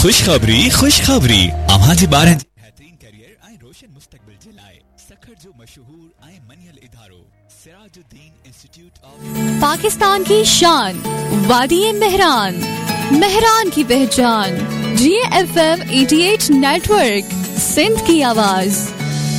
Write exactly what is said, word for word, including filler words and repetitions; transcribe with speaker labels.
Speaker 1: खुशखबरी खुशखबरी आवाज़ बारह बेहतरीन करियर आए रोशन मुस्तकबिल जलाए सखर जो मशहूर आए मनियल इदारो सिराजुद्दीन इंस्टीट्यूट ऑफ
Speaker 2: पाकिस्तान की शान वादी मेहरान मेहरान की पहचान जी एफ एम अठासी नेटवर्क सिंध की आवाज़।